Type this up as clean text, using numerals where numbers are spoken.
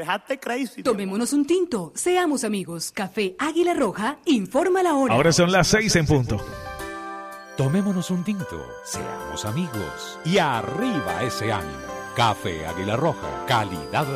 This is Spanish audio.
dejaste crazy. Tomémonos un tinto, seamos amigos. Café Águila Roja, informa la hora. Ahora son las 6 en punto. Tomémonos un tinto, seamos amigos y arriba ese ánimo. Café Águila Roja, calidad